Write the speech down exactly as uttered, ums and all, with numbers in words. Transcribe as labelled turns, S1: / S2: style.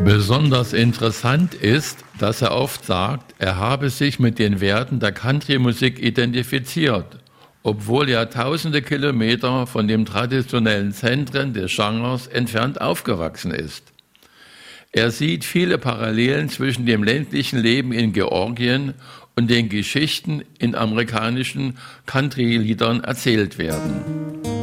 S1: Besonders interessant ist, dass er oft sagt, er habe sich mit den Werten der Country-Musik identifiziert, obwohl er tausende Kilometer von den traditionellen Zentren des Genres entfernt aufgewachsen ist. Er sieht viele Parallelen zwischen dem ländlichen Leben in Georgien und den Geschichten in amerikanischen Country-Liedern erzählt werden.